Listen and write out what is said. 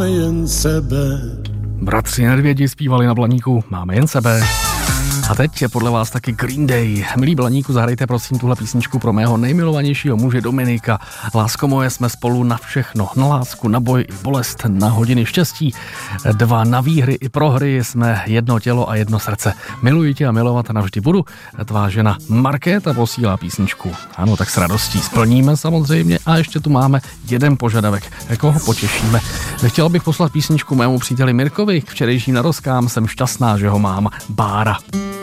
jen sebe. Bratři Nedvědi zpívali na Blaníku Máme jen sebe. A teď je podle vás taky Green Day. Milí Blaníku, zahrajte prosím tuhle písničku pro mého nejmilovanějšího muže Dominika. Lásko moje, jsme spolu na všechno. Na lásku, na boj i bolest, na hodiny štěstí. 2 na výhry i prohry, jsme jedno tělo a jedno srdce. Miluji tě a milovat navždy budu. Tvá žena Markéta posílá písničku. Ano, tak s radostí splníme samozřejmě. A ještě tu máme jeden požadavek. Koho potěšíme? Chtěl bych poslat písničku mému příteli Mirkovi. K včerejším narozkám jsem šťastná, že ho mám. Bára.